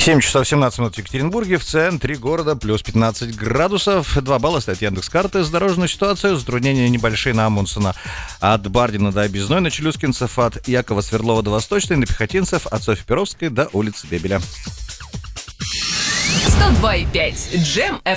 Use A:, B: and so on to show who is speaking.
A: 7 часов 17 минут в Екатеринбурге, в центре города, плюс 15 градусов. 2 балла стоят Яндекс.Карты. С дорожной ситуацией затруднения небольшие на Амундсена от Бардина до Объездной, на Челюскинцев от Якова Свердлова до Восточной, на Пехотинцев от Софьи Перовской до улицы Бебеля.
B: 102,5 Джем FM.